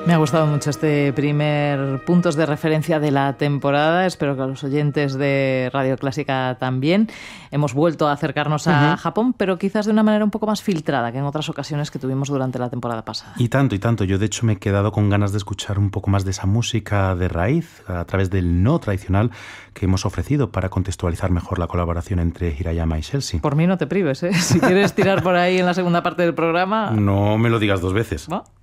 Me ha gustado mucho este primer puntos de referencia de la temporada. Espero que a los oyentes de Radio Clásica también. Hemos vuelto a acercarnos a Japón, pero quizás de una manera un poco más filtrada que en otras ocasiones que tuvimos durante la temporada pasada. Y tanto, y tanto. Yo, de hecho, me he quedado con ganas de escuchar un poco más de esa música de raíz a través del no tradicional que hemos ofrecido para contextualizar mejor la colaboración entre Hirayama y Chelsea. Por mí no te prives, ¿eh? Si quieres tirar por ahí en la segunda parte del programa... No me lo digas dos veces. ¿No?